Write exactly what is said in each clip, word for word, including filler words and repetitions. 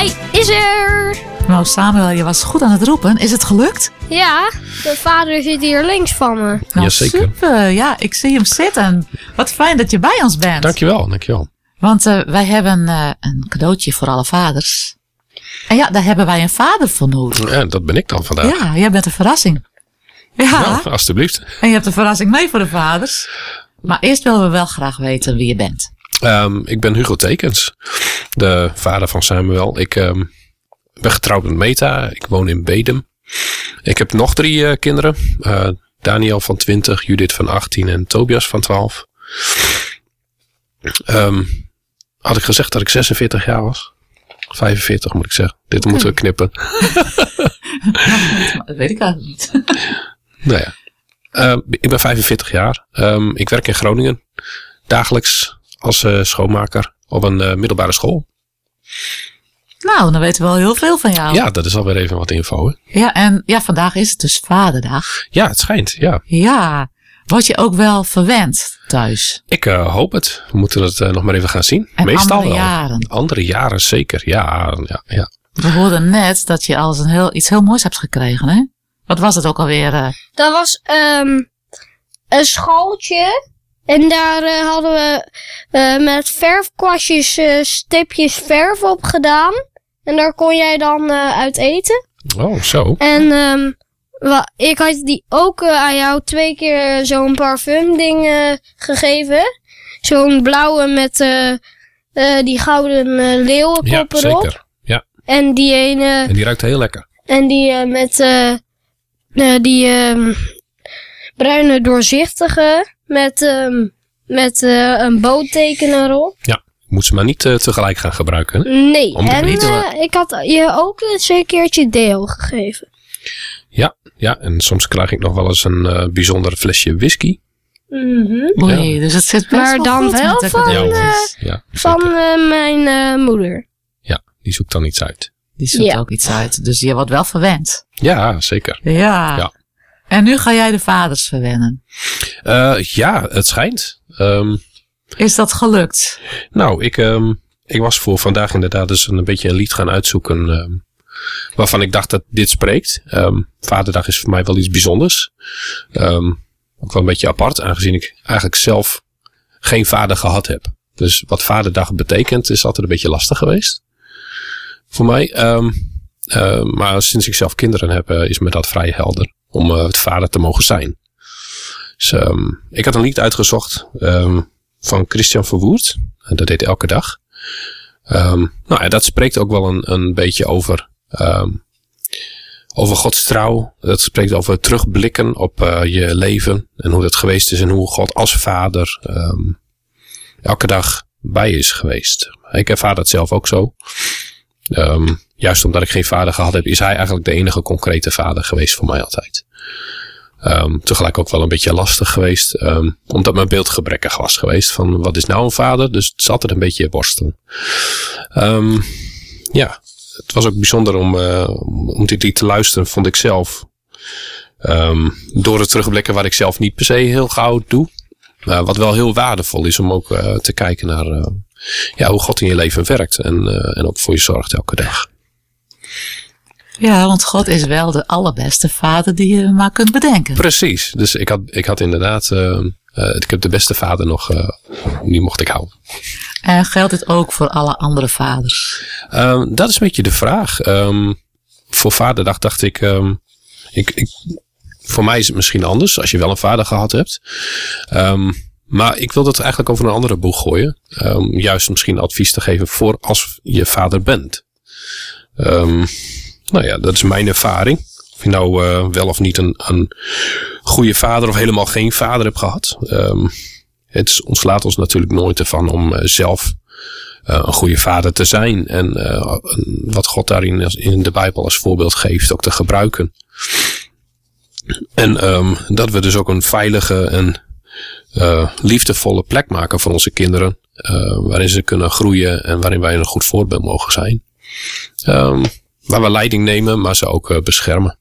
Hij is er! Nou Samuel, je was goed aan het roepen. Is het gelukt? Ja, de vader zit hier links van me. Nou, Jazeker. super. Ja, ik zie hem zitten. Wat fijn dat je bij ons bent. Dankjewel, dankjewel. Want uh, wij hebben uh, een cadeautje voor alle vaders. En ja, daar hebben wij een vader voor nodig. Ja, dat ben ik dan vandaag. Ja, jij bent een verrassing. Ja, Nou, alstublieft. en je hebt een verrassing mee voor de vaders. Maar eerst willen we wel graag weten wie je bent. Um, ik ben Hugo Tekens, de vader van Samuel. Ik um, ben getrouwd met Meta. Ik woon in Bedum. Ik heb nog drie uh, kinderen. Uh, Daniel van twintig, Judith van achttien en Tobias van twaalf. Um, had ik gezegd dat ik zesenveertig jaar was? vijfenveertig moet ik zeggen. Dit moeten we knippen. Dat weet ik eigenlijk niet. Nou ja. Uh, ik ben vijfenveertig jaar. Um, ik werk in Groningen. Dagelijks als uh, schoonmaker op een uh, middelbare school. Nou, dan weten we wel heel veel van jou. Ja, dat is alweer even wat info. Hè? Ja, en ja, vandaag is het dus Vaderdag. Ja, het schijnt. Ja. Ja, word je ook wel verwend thuis? Ik uh, hoop het. We moeten het uh, nog maar even gaan zien. En Meestal andere wel. jaren? Andere jaren zeker. Ja, ja, ja. We hoorden net dat je al eens een heel, iets heel moois hebt gekregen, hè? Wat was het ook alweer? Uh? Dat was um, een schooltje. En daar uh, hadden we uh, met verfkwastjes uh, stipjes verf op gedaan. En daar kon jij dan uh, uit eten. Oh, zo. En um, wa- ik had die ook uh, aan jou twee keer uh, zo'n parfum ding uh, gegeven. Zo'n blauwe met uh, uh, die gouden uh, leeuwenkop Ja, erop. zeker. Ja. En die ene... En die ruikt heel lekker. En die uh, met uh, uh, die um, bruine doorzichtige met, um, met uh, een bootteken erop. Ja. Moet ze maar niet uh, tegelijk gaan gebruiken. Hè? Nee, Om te en weten uh, ik had je ook eens een keertje deel gegeven. Ja, ja, en soms krijg ik nog wel eens een uh, bijzonder flesje whisky. Mm-hmm. Oei, dus het zit best Maar wel dan goed wel met de van, cadeautjes. uh, Ja, Van zeker. uh, mijn uh, moeder. Ja, die zoekt dan iets uit. Die zoekt Ja. ook iets uit. Dus je wordt wel verwend. Ja, zeker. Ja. Ja. En nu ga jij de vaders verwennen. Uh, ja, het schijnt. Um, Is dat gelukt? nou, ik, um, ik was voor vandaag inderdaad dus een beetje een lied gaan uitzoeken. Um, waarvan ik dacht dat dit spreekt. Um, Vaderdag is voor mij wel iets bijzonders. Um, ook wel een beetje apart, aangezien ik eigenlijk zelf geen vader gehad heb. Dus wat Vaderdag betekent is altijd een beetje lastig geweest. Voor mij. Um, uh, maar sinds ik zelf kinderen heb, uh, is me dat vrij helder. Om uh, het vader te mogen zijn. Dus um, ik had een lied uitgezocht um, van Christian Verwoerd. En dat deed hij elke dag. Um, nou ja, dat spreekt ook wel een, een beetje over, um, over Gods trouw. Dat spreekt over terugblikken op uh, je leven. En hoe dat geweest is. En hoe God als vader um, elke dag bij je is geweest. Ik ervaar dat zelf ook zo. Um, juist omdat ik geen vader gehad heb, is hij eigenlijk de enige concrete vader geweest voor mij altijd. Um, tegelijk ook wel een beetje lastig geweest. Um, omdat mijn beeld gebrekkig was geweest. Van wat is nou een vader? Dus het is altijd een beetje worstelen. Um, ja, het was ook bijzonder om, uh, om dit lied te luisteren, vond ik zelf. Um, door het terugblikken waar ik zelf niet per se heel gauw doe. Uh, wat wel heel waardevol is om ook uh, te kijken naar uh, ja, hoe God in je leven werkt. En, uh, en ook voor je zorgt elke dag. Ja, want God is wel de allerbeste vader die je maar kunt bedenken. Precies. Dus ik had, ik had inderdaad... Uh, uh, ik heb de beste vader nog... Uh, die mocht ik houden. En geldt dit ook voor alle andere vaders? Um, dat is een beetje de vraag. Um, voor Vaderdag dacht ik, um, ik, ik... Voor mij is het misschien anders. Als je wel een vader gehad hebt. Um, maar ik wil dat eigenlijk over een andere boeg gooien. Um, juist misschien advies te geven voor als je vader bent. Um, nou ja, dat is mijn ervaring. Of je nou uh, wel of niet een, een goede vader of helemaal geen vader hebt gehad. Um, het ontslaat ons natuurlijk nooit ervan om uh, zelf uh, een goede vader te zijn. En uh, wat God daarin in de Bijbel als voorbeeld geeft ook te gebruiken. En um, dat we dus ook een veilige en uh, liefdevolle plek maken voor onze kinderen. Uh, waarin ze kunnen groeien en waarin wij een goed voorbeeld mogen zijn. Um, waar we leiding nemen, maar ze ook uh, beschermen.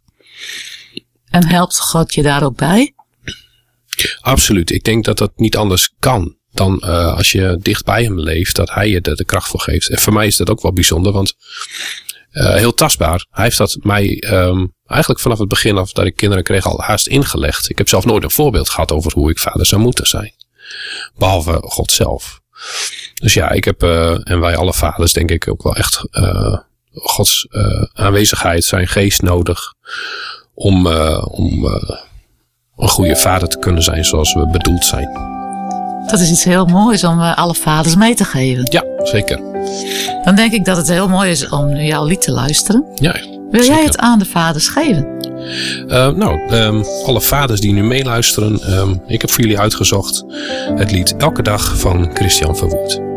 En helpt God je daar ook bij? Absoluut. Ik denk dat dat niet anders kan. dan uh, als je dicht bij hem leeft, dat hij je de, de kracht voor geeft. En voor mij is dat ook wel bijzonder, want uh, heel tastbaar. Hij heeft dat mij um, eigenlijk vanaf het begin af dat ik kinderen kreeg al haast ingelegd. Ik heb zelf nooit een voorbeeld gehad over hoe ik vader zou moeten zijn. Behalve God zelf. Dus ja, ik heb, uh, en wij alle vaders denk ik ook wel echt uh, Gods uh, aanwezigheid, zijn geest nodig om, uh, om uh, een goede vader te kunnen zijn zoals we bedoeld zijn. Dat is iets heel moois om uh, alle vaders mee te geven. Ja, zeker. Dan denk ik dat het heel mooi is om nu jouw lied te luisteren. Ja, Wil zeker. jij het aan de vaders geven? Uh, nou, um, alle vaders die nu meeluisteren, um, ik heb voor jullie uitgezocht het lied Elke Dag van Christian Verwoerd.